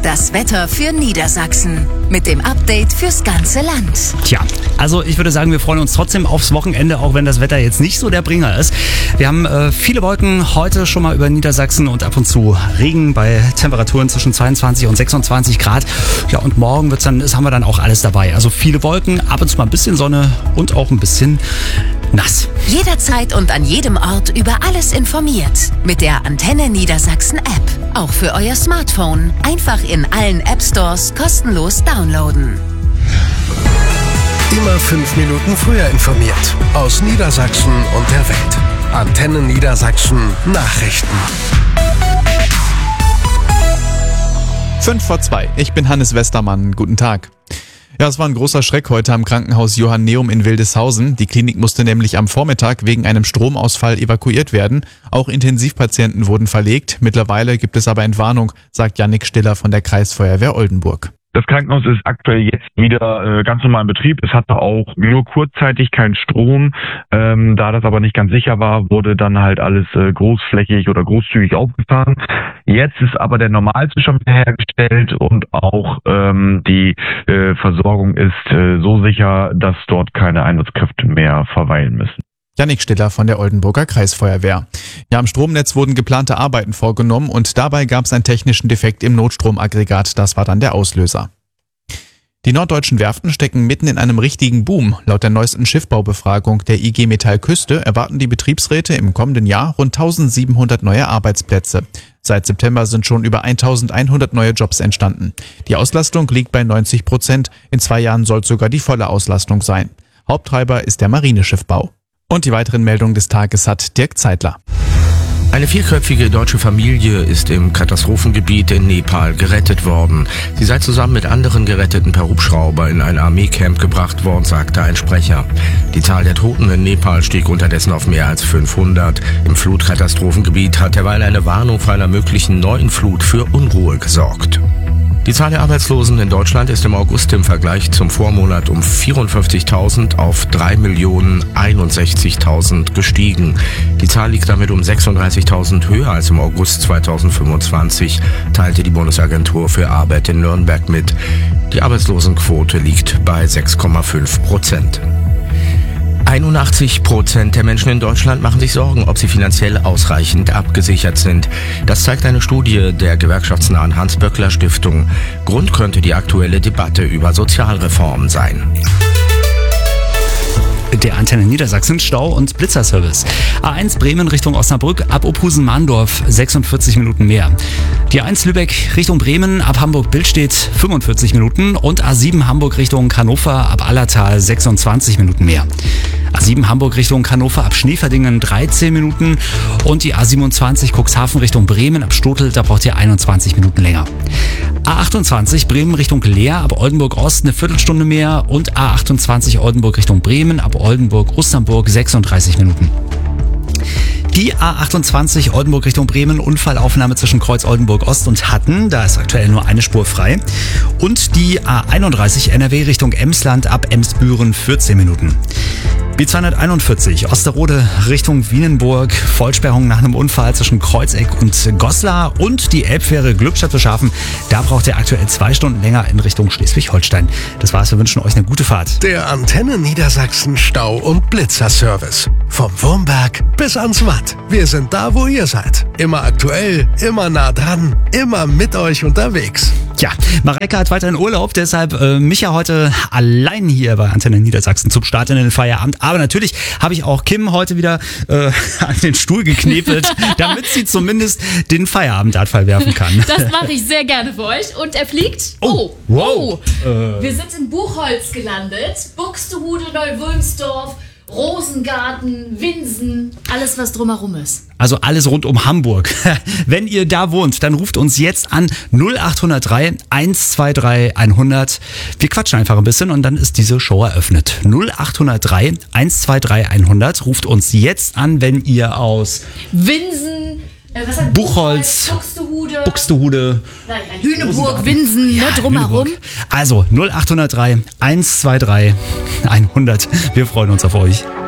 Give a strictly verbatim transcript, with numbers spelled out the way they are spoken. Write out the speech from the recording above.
Das Wetter für Niedersachsen mit dem Update fürs ganze Land. Tja, also ich würde sagen, wir freuen uns trotzdem aufs Wochenende, auch wenn das Wetter jetzt nicht so der Bringer ist. Wir haben äh, viele Wolken heute schon mal über Niedersachsen und ab und zu Regen bei Temperaturen zwischen zweiundzwanzig und sechsundzwanzig Grad. Ja, und morgen wird's dann, ist, haben wir dann auch alles dabei. Also viele Wolken, ab und zu mal ein bisschen Sonne und auch ein bisschen nass. Jederzeit und an jedem Ort über alles informiert. Mit der Antenne Niedersachsen App. Auch für euer Smartphone. Einfach in allen App Stores kostenlos downloaden. Immer fünf Minuten früher informiert. Aus Niedersachsen und der Welt. Antenne Niedersachsen Nachrichten. Fünf vor zwei. Ich bin Hannes Westermann. Guten Tag. Ja, es war ein großer Schreck heute am Krankenhaus Johanneum in Wildeshausen. Die Klinik musste nämlich am Vormittag wegen einem Stromausfall evakuiert werden. Auch Intensivpatienten wurden verlegt. Mittlerweile gibt es aber Entwarnung, sagt Jannik Stiller von der Kreisfeuerwehr Oldenburg. Das Krankenhaus ist aktuell jetzt wieder äh, ganz normal in Betrieb. Es hatte auch nur kurzzeitig keinen Strom. Ähm, da das aber nicht ganz sicher war, wurde dann halt alles äh, großflächig oder großzügig aufgefahren. Jetzt ist aber der Normalzustand hergestellt und auch ähm, die äh, Versorgung ist äh, so sicher, dass dort keine Einsatzkräfte mehr verweilen müssen. Jannik Stiller von der Oldenburger Kreisfeuerwehr. Ja, am Stromnetz wurden geplante Arbeiten vorgenommen und dabei gab es einen technischen Defekt im Notstromaggregat. Das war dann der Auslöser. Die norddeutschen Werften stecken mitten in einem richtigen Boom. Laut der neuesten Schiffbaubefragung der I G Metall Küste erwarten die Betriebsräte im kommenden Jahr rund eintausendsiebenhundert neue Arbeitsplätze. Seit September sind schon über eintausendeinhundert neue Jobs entstanden. Die Auslastung liegt bei neunzig Prozent. In zwei Jahren soll sogar die volle Auslastung sein. Haupttreiber ist der Marineschiffbau. Und die weiteren Meldungen des Tages hat Dirk Zeitler. Eine vierköpfige deutsche Familie ist im Katastrophengebiet in Nepal gerettet worden. Sie sei zusammen mit anderen Geretteten per Hubschrauber in ein Armeecamp gebracht worden, sagte ein Sprecher. Die Zahl der Toten in Nepal stieg unterdessen auf mehr als fünfhundert. Im Flutkatastrophengebiet hat derweil eine Warnung vor einer möglichen neuen Flut für Unruhe gesorgt. Die Zahl der Arbeitslosen in Deutschland ist im August im Vergleich zum Vormonat um vierundfünfzigtausend auf drei Millionen einundsechzigtausend gestiegen. Die Zahl liegt damit um sechsunddreißigtausend höher als im August zweitausendfünfundzwanzig, teilte die Bundesagentur für Arbeit in Nürnberg mit. Die Arbeitslosenquote liegt bei sechs Komma fünf Prozent. einundachtzig Prozent der Menschen in Deutschland machen sich Sorgen, ob sie finanziell ausreichend abgesichert sind. Das zeigt eine Studie der gewerkschaftsnahen Hans-Böckler-Stiftung. Grund könnte die aktuelle Debatte über Sozialreformen sein. Der Antenne Niedersachsen Stau- und Blitzerservice. A eins Bremen Richtung Osnabrück ab Opusen-Mahndorf sechsundvierzig Minuten mehr. Die A eins Lübeck Richtung Bremen ab Hamburg-Billstedt fünfundvierzig Minuten und A sieben Hamburg Richtung Hannover ab Allertal sechsundzwanzig Minuten mehr. A sieben Hamburg Richtung Hannover ab Schneeverdingen dreizehn Minuten und die A siebenundzwanzig Cuxhaven Richtung Bremen ab Stotel, da braucht ihr einundzwanzig Minuten länger. A achtundzwanzig Bremen Richtung Leer ab Oldenburg Ost eine Viertelstunde mehr und A achtundzwanzig Oldenburg Richtung Bremen ab Oldenburg-Osternburg sechsunddreißig Minuten. Die A achtundzwanzig Oldenburg Richtung Bremen, Unfallaufnahme zwischen Kreuz Oldenburg Ost und Hatten, da ist aktuell nur eine Spur frei. Und die A einunddreißig N R W Richtung Emsland ab Emsbüren vierzehn Minuten. B zweihunderteinundvierzig Osterode Richtung Wienenburg, Vollsperrung nach einem Unfall zwischen Kreuzeck und Goslar und die Elbfähre Glückstadt-Beschafen. Da braucht ihr aktuell zwei Stunden länger in Richtung Schleswig-Holstein. Das war's, wir wünschen euch eine gute Fahrt. Der Antenne Niedersachsen Stau- und Blitzerservice. Vom Wurmberg bis ans Watt. Wir sind da, wo ihr seid. Immer aktuell, immer nah dran, immer mit euch unterwegs. Ja, Mareike hat weiterhin Urlaub, deshalb äh, Micha heute allein hier bei Antenne Niedersachsen zum Start in den Feierabend. Aber natürlich habe ich auch Kim heute wieder äh, an den Stuhl geknebelt, damit sie zumindest den Feierabenddartpfeil werfen kann. Das mache ich sehr gerne für euch. Und er fliegt. Oh, Oh, wow. oh. Äh. Wir sind in Buchholz gelandet. Buxtehude, Neuwülmsdorf, Rosengarten, Winsen, alles was drumherum ist. Also alles rund um Hamburg. Wenn ihr da wohnt, dann ruft uns jetzt an null acht null drei eins zwei drei hundert. Wir quatschen einfach ein bisschen und dann ist diese Show eröffnet. null acht null drei eins zwei drei hundert. Ruft uns jetzt an, wenn ihr aus Winsen, äh, was hat Buchholz, Buxtehude, Buxtehude, nein, Hüneburg, Winsen, ja, ne, drumherum. Hüneburg. Also null acht null drei eins zwei drei hundert. Wir freuen uns auf euch.